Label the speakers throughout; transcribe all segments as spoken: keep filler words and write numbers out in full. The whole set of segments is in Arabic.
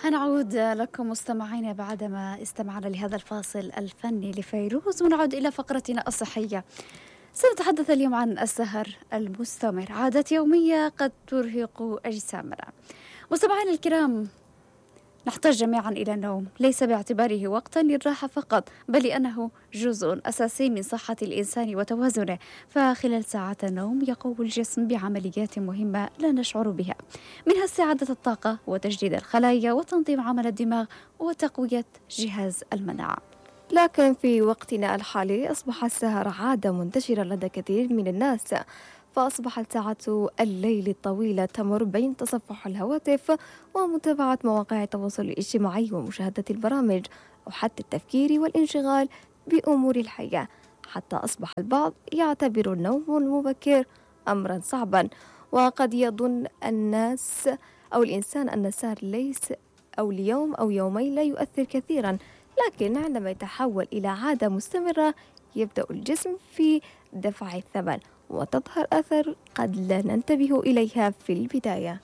Speaker 1: هنعود لكم مستمعينا بعدما استمعنا لهذا الفاصل الفني لفيروز، ونعود إلى فقرتنا الصحية. سنتحدث اليوم عن السهر المستمر، عادة يومية قد ترهق أجسامنا. مستمعينا الكرام، نحتاج جميعا إلى النوم، ليس باعتباره وقتا للراحة فقط، بل لأنه جزء أساسي من صحة الإنسان وتوازنه. فخلال ساعات النوم يقوم الجسم بعمليات مهمة لا نشعر بها، منها استعادة الطاقة وتجديد الخلايا وتنظيم عمل الدماغ وتقوية جهاز المناعة.
Speaker 2: لكن في وقتنا الحالي أصبح السهر عادة منتشرة لدى كثير من الناس، فأصبحت ساعات الليل الطويلة تمر بين تصفح الهواتف ومتابعة مواقع التواصل الاجتماعي ومشاهدة البرامج، وحتى التفكير والانشغال بأمور الحياة، حتى أصبح البعض يعتبر النوم المبكر أمرا صعبا. وقد يظن الناس أو الإنسان أن السهر ليس أو اليوم أو يومين لا يؤثر كثيرا، لكن عندما يتحول إلى عادة مستمرة يبدأ الجسم في دفع الثمن، وتظهر أثر قد لا ننتبه إليها في البداية.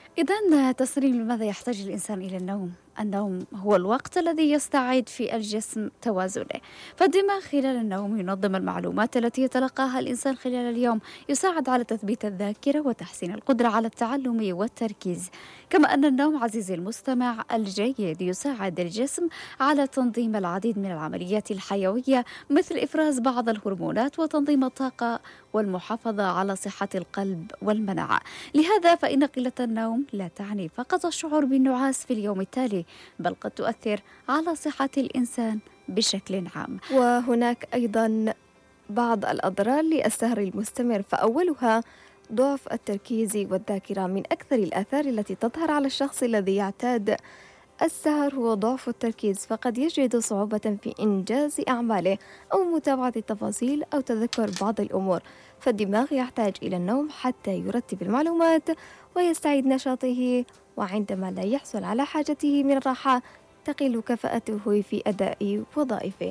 Speaker 1: إذن تسريم، لماذا يحتاج الإنسان إلى النوم؟ النوم هو الوقت الذي يستعيد في الجسم توازنه، فالدماغ خلال النوم ينظم المعلومات التي يتلقاها الإنسان خلال اليوم، يساعد على تثبيت الذاكرة وتحسين القدرة على التعلم والتركيز. كما أن النوم عزيزي المستمع الجيد يساعد الجسم على تنظيم العديد من العمليات الحيوية، مثل إفراز بعض الهرمونات وتنظيم الطاقة والمحافظة على صحة القلب والمناعة. لهذا فإن قلة النوم لا تعني فقط الشعور بالنعاس في اليوم التالي، بل قد تؤثر على صحة الإنسان بشكل عام.
Speaker 2: وهناك أيضا بعض الأضرار للسهر المستمر، فأولها ضعف التركيز والذاكرة. من أكثر الآثار التي تظهر على الشخص الذي يعتاد السهر هو ضعف التركيز، فقد يجد صعوبة في إنجاز أعماله أو متابعة التفاصيل أو تذكر بعض الأمور، فالدماغ يحتاج إلى النوم حتى يرتب المعلومات ويستعيد نشاطه، وعندما لا يحصل على حاجته من الراحة تقل كفاءته في أداء وظائفه.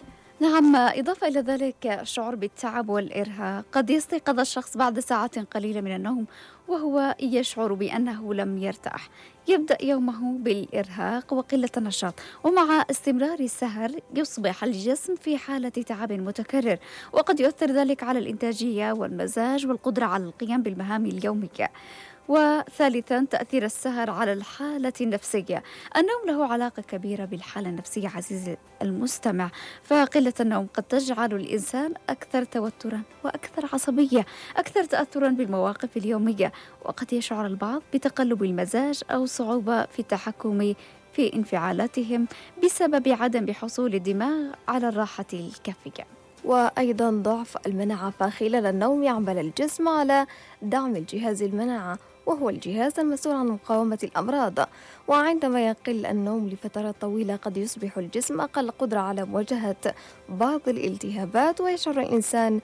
Speaker 1: نعم، إضافة إلى ذلك الشعور بالتعب والإرهاق. قد يستيقظ الشخص بعد ساعات قليلة من النوم وهو يشعر بأنه لم يرتاح، يبدأ يومه بالإرهاق وقلة النشاط، ومع استمرار السهر يصبح الجسم في حالة تعب متكرر، وقد يؤثر ذلك على الإنتاجية والمزاج والقدرة على القيام بالمهام اليومية. وثالثا، تأثير السهر على الحالة النفسية. النوم له علاقة كبيرة بالحالة النفسية عزيزي المستمع، فقلة النوم قد تجعل الإنسان أكثر توترا وأكثر عصبية، أكثر تأثرا بالمواقف اليومية، وقد يشعر البعض بتقلب المزاج أو صعوبة في التحكم في انفعالاتهم بسبب عدم حصول الدماغ على الراحة الكافية.
Speaker 2: وأيضا ضعف المناعة، فخلال النوم يعمل الجسم على دعم الجهاز المناعة، وهو الجهاز المسؤول عن مقاومة الأمراض، وعندما يقل النوم لفترات طويلة قد يصبح الجسم أقل قدرة على مواجهة بعض الالتهابات، ويشعر الإنسان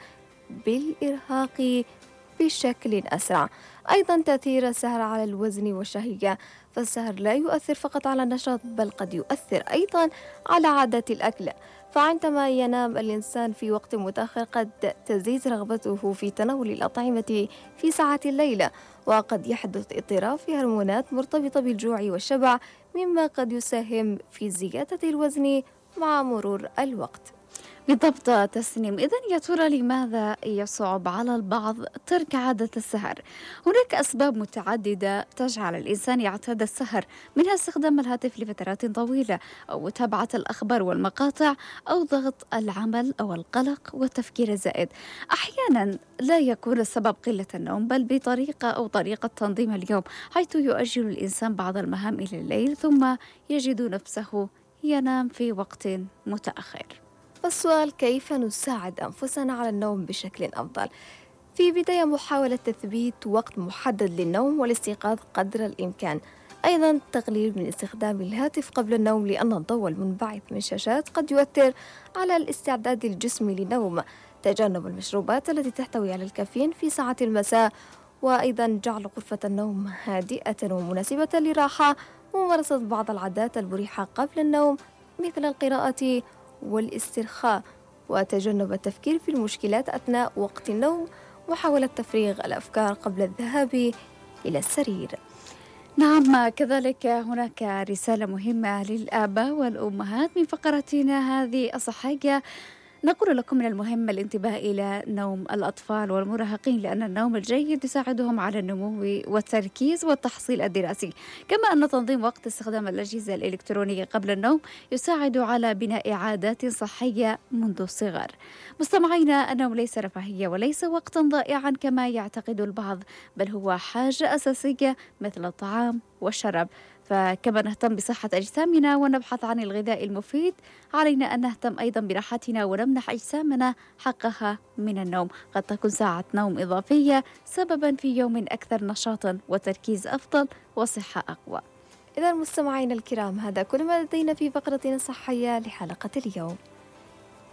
Speaker 2: بالإرهاق بشكل أسرع. أيضا تأثير السهر على الوزن والشهية، فالسهر لا يؤثر فقط على النشاط بل قد يؤثر أيضا على عادات الأكل، فعندما ينام الإنسان في وقت متأخر قد تزيد رغبته في تناول الأطعمة في ساعات الليل، وقد يحدث اضطراب في هرمونات مرتبطة بالجوع والشبع، مما قد يساهم في زيادة الوزن مع مرور الوقت.
Speaker 1: بالضبط تسنيم. إذن يا ترى لماذا يصعب على البعض ترك عادة السهر؟ هناك أسباب متعددة تجعل الإنسان يعتاد السهر، منها استخدام الهاتف لفترات طويلة، أو متابعة الأخبار والمقاطع، أو ضغط العمل أو القلق والتفكير الزائد. أحيانا لا يكون السبب قلة النوم، بل بطريقة أو طريقة تنظيم اليوم، حيث يؤجل الإنسان بعض المهام إلى الليل ثم يجد نفسه ينام في وقت متأخر.
Speaker 2: فالسؤال: كيف نساعد أنفسنا على النوم بشكل أفضل؟ في بداية محاولة تثبيت وقت محدد للنوم والاستيقاظ قدر الإمكان. أيضا تقليل من استخدام الهاتف قبل النوم، لأن الضوء المنبعث من الشاشات قد يؤثر على الاستعداد الجسمي للنوم. تجنب المشروبات التي تحتوي على الكافيين في ساعات المساء، وأيضا جعل غرفة النوم هادئة ومناسبة للراحة، وممارسة بعض العادات المريحة قبل النوم مثل القراءة والاسترخاء، وتجنب التفكير في المشكلات أثناء وقت النوم، وحاول تفريغ الأفكار قبل الذهاب إلى السرير.
Speaker 1: نعم، كذلك هناك رسالة مهمة للآباء والأمهات من فقرتنا هذه الصحية. نقول لكم من المهم الانتباه إلى نوم الأطفال والمراهقين، لأن النوم الجيد يساعدهم على النمو والتركيز والتحصيل الدراسي، كما أن تنظيم وقت استخدام الأجهزة الإلكترونية قبل النوم يساعد على بناء عادات صحية منذ الصغر. مستمعينا، النوم ليس رفاهية وليس وقتا ضائعا كما يعتقد البعض، بل هو حاجة أساسية مثل الطعام والشراب. فكما نهتم بصحة أجسامنا ونبحث عن الغذاء المفيد، علينا أن نهتم أيضا براحتنا ونمنح أجسامنا حقها من النوم. قد تكون ساعة نوم إضافية سببا في يوم أكثر نشاطا وتركيز أفضل وصحة أقوى.
Speaker 2: إذا مستمعينا الكرام، هذا كل ما لدينا في فقرتنا الصحية لحلقة اليوم.